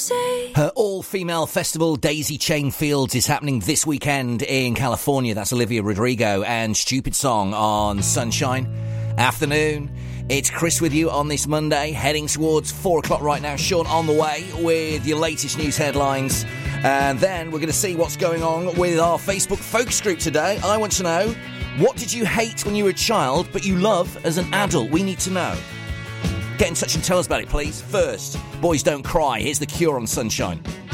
say. Her all-female festival, Daisy Chain Fields, is happening this weekend in California. That's Olivia Rodrigo and Stupid Song on Sunshine Afternoon. It's Chris with you on this Monday, heading towards 4 o'clock right now. Sean on the way with your latest news headlines. And then we're going to see what's going on with our Facebook folks group today. I want to know, what did you hate when you were a child but you love as an adult? We need to know. Get in touch and tell us about it, please. First, Boys Don't Cry. Here's The Cure on Sunshine.